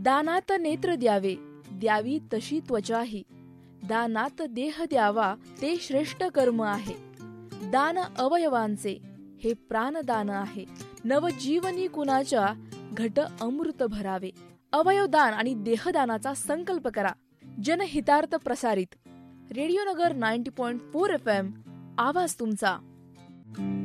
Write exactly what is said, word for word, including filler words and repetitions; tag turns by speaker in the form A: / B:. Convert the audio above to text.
A: दानात नेत्र द्यावे, द्यावी तशी त्वचाही. दानात देह द्यावा, ते श्रेष्ठ कर्म आहे. दान अवयवांचे, हे प्राणदान आहे. नवजीवनी कुणाच्या, घट अमृत भरावे. अवयवदान आणि देहदानाचा संकल्प करा. जनहितार्थ प्रसारित. रेडिओ नगर ninety point four F M, आवाज तुमचा.